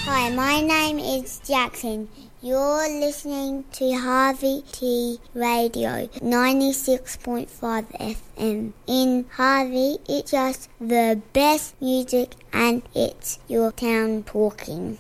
Hi, my name is Jackson. You're listening to Harvey T Radio 96.5 FM. In Harvey, it's just the best music and it's your town talking.